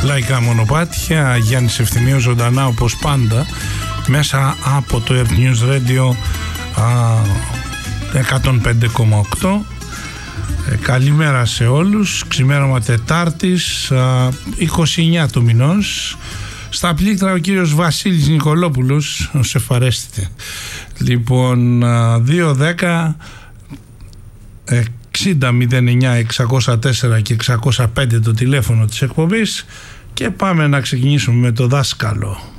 λαϊκά μονοπάτια. Γιάννης Ευθυμίου ζωντανά όπως πάντα μέσα από το Earth News Radio 105,8. Καλημέρα σε όλους. Ξημέρωμα Τετάρτης 29 του μηνός. Στα πλήκτρα ο κύριος Βασίλης Νικολόπουλος, όσο εφαρέστητε. Λοιπόν, 210 6009 604 και 605 το τηλέφωνο της εκπομπής και πάμε να ξεκινήσουμε με το δάσκαλο.